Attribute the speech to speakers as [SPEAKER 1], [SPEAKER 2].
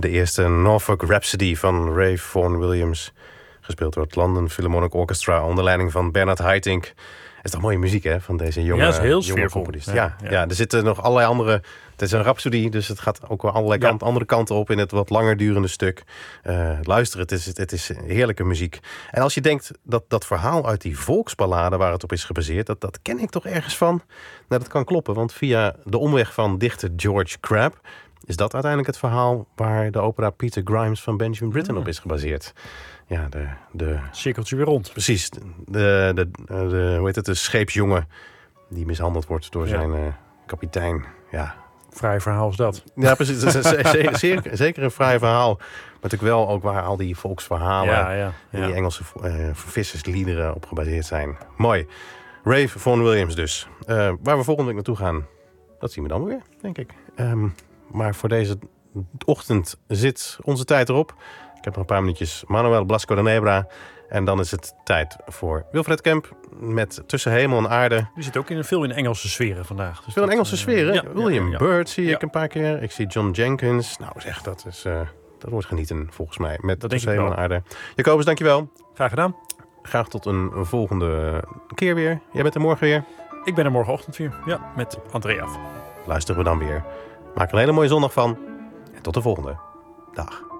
[SPEAKER 1] De eerste Norfolk Rhapsody van Ray Vaughan Williams. Gespeeld door het London Philharmonic Orchestra onder leiding van Bernard Haitink. Het is toch mooie muziek, hè, van deze jonge componist. Ja, er zitten nog allerlei andere... Het is een rhapsody, dus het gaat ook wel allerlei andere kanten op in het wat langer durende stuk. Luister, het is heerlijke muziek. En als je denkt dat verhaal uit die volksballade waar het op is gebaseerd, dat ken ik toch ergens van? Nou, dat kan kloppen, want via de omweg van dichter George Crabbe is dat uiteindelijk het verhaal waar de opera Peter Grimes van Benjamin Britten op is gebaseerd. Ja, de
[SPEAKER 2] cirkeltje weer rond.
[SPEAKER 1] Precies. Hoe heet het? De scheepsjongen die mishandeld wordt door zijn kapitein. Ja.
[SPEAKER 2] Fraai verhaal is dat.
[SPEAKER 1] Ja, precies. Zeker een fraai verhaal. Maar natuurlijk wel ook waar al die volksverhalen en die Engelse vissersliederen op gebaseerd zijn. Mooi. Ray Vaughan Williams dus. Waar we volgende week naartoe gaan, dat zien we dan weer, denk ik. Maar voor deze ochtend zit onze tijd erop. Ik heb nog een paar minuutjes Manuel Blasco de Nebra. En dan is het tijd voor Wilfred Kemp met Tussen Hemel en Aarde.
[SPEAKER 2] Die zit ook veel in Engelse sferen vandaag. Dus
[SPEAKER 1] veel in Engelse sferen?
[SPEAKER 2] Ja,
[SPEAKER 1] William Byrd zie ik een paar keer. Ik zie John Jenkins. Nou zeg, dat wordt genieten volgens mij. Met Tussen Hemel en Aarde. Jacobus, dankjewel.
[SPEAKER 2] Graag gedaan.
[SPEAKER 1] Graag tot een volgende keer weer. Jij bent er morgen weer?
[SPEAKER 2] Ik ben er morgenochtend weer. Ja, met Andrea.
[SPEAKER 1] Luisteren we dan weer. Maak er een hele mooie zondag van. En tot de volgende. Dag.